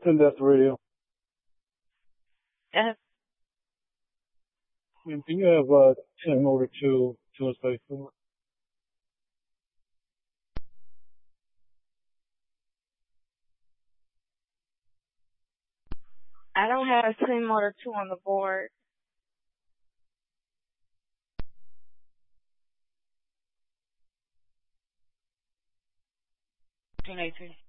Send that to radio. Uh, And can you have Tim over to his Facebook? I don't have Team Motor 2 on the board. 18.